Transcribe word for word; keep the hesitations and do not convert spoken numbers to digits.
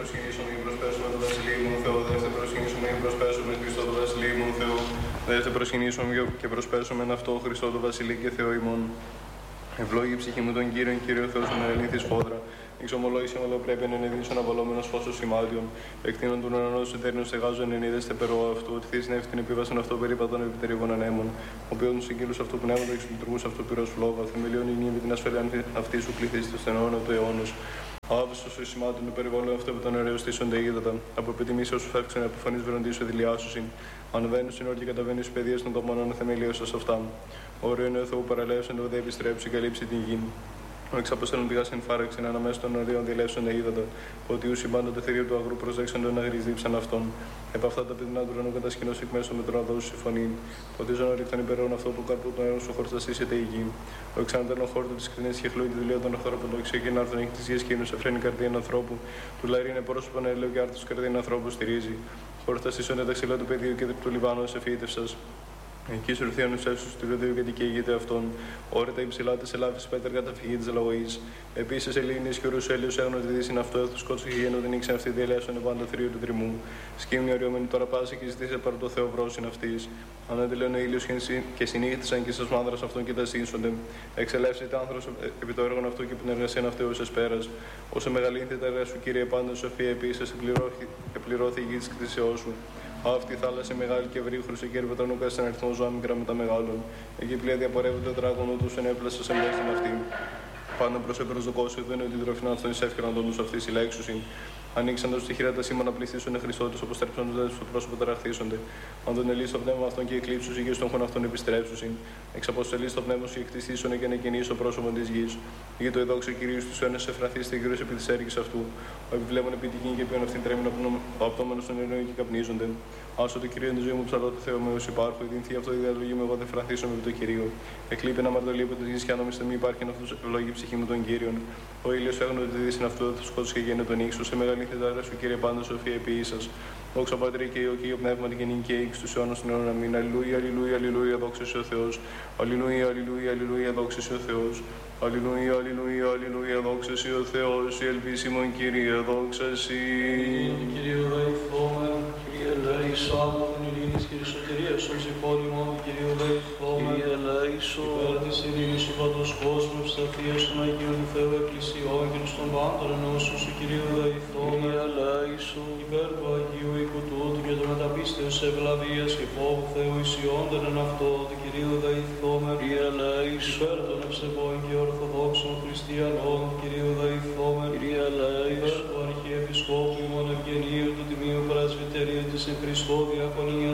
προσκυνήσουμε και προσπέσουμε το Βασιλείο μου Θεό, δεύτε προσκυνήσουμε και προσπέσουμε Χριστό το Βασιλείο μου Θεό, δεύτε προσκυνήσουμε και προσπέσουμε αυτό Χριστό το Βασιλείο και Θεό ημών. Ευλόγη ψυχή μου τον Κύριον, Κύριο Θεός μου ελήθη φόδρα. Εξομολόγησε με πρέπει να ενεδίσουν απολόμενος φως σημάδιων. Εκτείνον του ουρανού σου τέρνου στεγάζουν ενίδεστε περό αυτού. Ότι θείς νεύτην επίβασαν αυτό περίπατον επιτερίγων ανέμων. Ο οποίον του συγκύλους αυτού πνεύματο και του λειτουργού αυτού πυρός φλόγα. Θεμελιών η με την ασφαλεία αυτή σου κληθείς στο στενόν του αιώνος. Ο άβυσο σου σημάτων του περιβόλου αυτό που τον ωραίο στήσονται είδατα. Από επιτιμήσεω σου φεύξουν από φωνή βροντή σου δηλιάσουσιν. Ανεβαίνουν στην όρ και καταβαίνουν στι παιδείε των κομμανών θεμελίωσας αυτά. Ο όριον ο Θεού παραλέψαν το δε επιστρέψει, καλύψει την γη. Ο εξαποστέλων πηγά εν φάραξιν, αναμέσω των ορίων διελεύσονται είδατα. Ότι ου συμπάντων το θηρίο του αγρού προσέξαν τον αγριζήψαν αυτόν. Επ' αυτά τα παιδινά του ουρανού κατασκηνώ εκ μέσω με τον αδόου σου φωνή. Ότι ζωνο ρίχτων υπερών αυτό που καρπού των αέρων σου χορταστήσεται η γη. Ο εξανατέλων χόρτου τη κρινή και χλούει τη δουλεία των ανθρώπων το εξέγγεν άρθρον έχει τη γη και είναι εφραίνει καρδία ανθρώπου. Του λαρίνε πρόσωπον ελαιό και άρθρο καρδία ανθρώπου στηρίζει. Χορταστήσονται τα ξυλά του πεδίου και του Λιβάνου σε φύτευσα. Εκεί σου ήρθε ο νουσέσου του Ιδίου γιατί καίγεται αυτόν. Όρετα υψηλά τη ελάφη πέτρ καταφυγή τη λαγωή. Επίση Ελλήνη και ο Ρουσέλιο έγνω τη δύση αυτό έθου κότσου και γένο δεν ήξερε αυτή διελεύσον πάντα θρύο του τριμού. Σκύμνη οριόμενη τώρα πάση και ζητήσε παρά το Θεό βρόσιν αυτή. Ανέτελεον ο ήλιο και συνήθισαν και σα μάνδρα αυτόν και τα σύσσονται. Εξελεύσετε άνθρωπο επί το έργο αυτού και την εργασία αυτού ω εσπέρα. Όσο μεγαλύνθη τα έργα σου κύριε πάντα σοφία επίση επληρώθη η γη τη κτήσεώ σου. Αυτή η θάλασσα μεγάλη και βρύχρουσε και ερβετανούκα στον αριθμό ζώα μικρά με τα μεγάλων. Εκεί πλοία διαπορεύονται τράγωνο του ενέπλασε σε μέση αυτή. Πάνω προ επροσδοκόσιο δεν είναι ότι τροφινά αυτόν εισέφεραν τον του αυτή η λέξουσιν. Ανοίξαν τα στοιχεία τα σήμανα πληθύσουν Χριστότου, όπω τρέψαν του δέντρου στο πρόσωπο ταραχθήσονται. Αν τον ελύσει το πνεύμα αυτόν και εκλείψου και στον χώρο αυτόν επιστρέψουσιν. Εξαποστελεί το πνεύμα σου και εκτιστήσουν και ανεκκινήσει το πρόσωπο τη γη. Για το εδόξο κυρίω του αιώνε εφραθείστε γύρω επί τη έργη αυτού. Ο επιβλέπων επί τη γη και ποιον αυτήν τρέμουν ο απτόμενο των ειρήνων και καπνίζονται. Άσο το κυρίω τη ζωή μου ψαλό του Θεού με όσου υπάρχω, η δινθή αυτό η διαλογή μου εγώ δεν φραθήσω με το κυρίω. Εκλείπει να μαρτωλεί από τη γη και αν νομίστε μη υπάρχει αυτού ευλογή ψυχή μου των κύριων. Ο ήλιο έγνω τη δύση αυτού του σκότου και γέννη τον ύξο σε μεγάλη θετάρα σου κύριε πάντα σοφία επί σα. Δόξα πατρί και ο κύριο πνεύμα την γεννή και ύξ του αιώνα των αιώνων αμήν. Αλληλούια, αλληλούια, αλληλούια, δόξα σε ο Θεό. Αλληλούια, αλληλούια, αλληλούια, δόξα σε ο Θεό. Αλληλούια, αλληλούια, αλληλούια, δόξα σε ο Θεό. Η ελπίσιμον Κύριε, δόξα σε. Κύριε Δεϊθόμεν, Κύριε Λέησον, ειρήνης και σωτηρίας των ψυχώνυμων, Κύριε Δεϊθόμεν, Κύριε Λέησον, υπέρ της ειρήνης του παντός κόσμου, ευσταθίας των Αγίων του Θεού Εκκλησιών και των πάντων ενώσεων σου, Κύριε Δεϊθόμεν, Κύριε Λέησον, υπέρ του Αγίου οίκου τούτου και των μεταπίστεως ευλαβίας και φόβου Θεού ισιόντων εν αυτό, του Κυρίου Δεϊθόμεν, Κύριε Λέησον, υπέρ των ευσεβών και ορθοδόξων χριστιανών, Κυρίου Δεϊθόμεν, Κύριε Λέησον, υπέρ του Αρχιεπισκόπου ημών Ευγενίου του Τιμίου Πρεσβυτερίου της εν Χριστώ Διακονίας